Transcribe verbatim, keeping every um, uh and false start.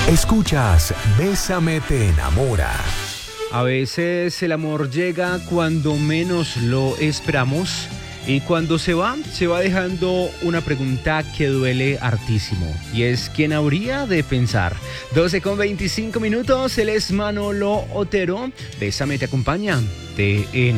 Escuchas Bésame te enamora. A veces el amor llega cuando menos lo esperamos y cuando se va, se va dejando una pregunta que duele hartísimo. Y es, ¿quién habría de pensar? doce con veinticinco minutos, él es Manolo Otero. Bésame te acompaña. Te